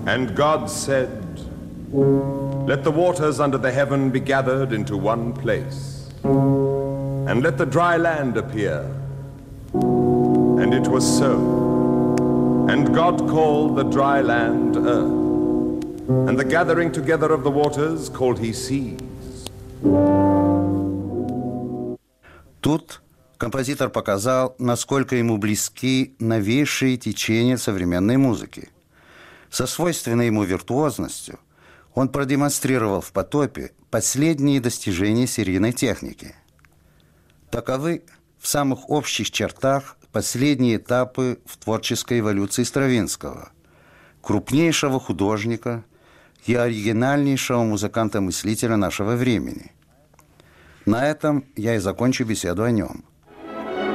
And God said, "Let the waters under the heaven be gathered into one place, and let the dry land appear." And it was so. And God called the dry land earth, and the gathering together of the waters called he seas. Тут композитор показал, насколько ему близки новейшие течения современной музыки. Со свойственной ему виртуозностью он продемонстрировал в «Потопе» последние достижения серийной техники. Таковы в самых общих чертах последние этапы в творческой эволюции Стравинского, крупнейшего художника и оригинальнейшего музыканта-мыслителя нашего времени. На этом я и закончу беседу о нем.